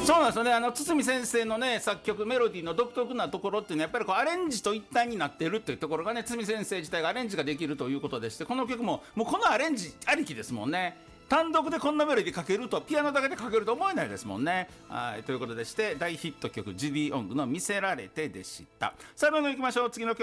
そうなんですよね。堤先生のね作曲メロディーの独特なところっていうのはやっぱりこうアレンジと一体になっているというところがね、堤先生自体がアレンジができるということでして、この曲ももうこのアレンジありきですもんね。単独でこんなメロディーかけると、ピアノだけでかけると思えないですもんね。はい、ということでして大ヒット曲ジュディ・オングの見せられてでした。さあどんどんいきましょう。次の曲